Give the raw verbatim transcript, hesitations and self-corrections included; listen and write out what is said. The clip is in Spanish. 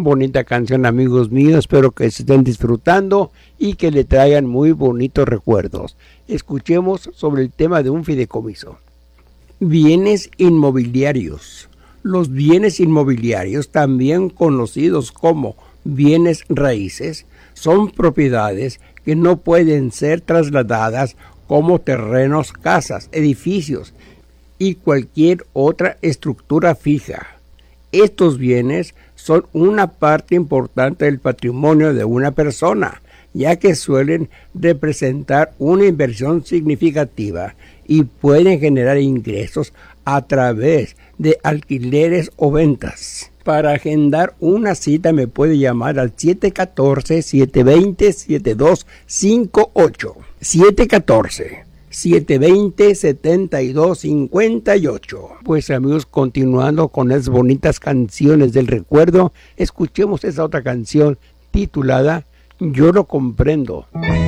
bonita canción, amigos míos. Espero que se estén disfrutando y que le traigan muy bonitos recuerdos. Escuchemos sobre el tema de un fideicomiso. Bienes inmobiliarios. Los bienes inmobiliarios, también conocidos como bienes raíces, son propiedades que no pueden ser trasladadas como terrenos, casas, edificios y cualquier otra estructura fija. Estos bienes son una parte importante del patrimonio de una persona, ya que suelen representar una inversión significativa y pueden generar ingresos a través de alquileres o ventas. Para agendar una cita me puede llamar al siete uno cuatro, siete dos cero, siete dos cinco ocho. siete uno cuatro, siete dos cero, siete dos cinco ocho. Pues amigos, continuando con esas bonitas canciones del recuerdo, escuchemos esa otra canción titulada Yo lo comprendo.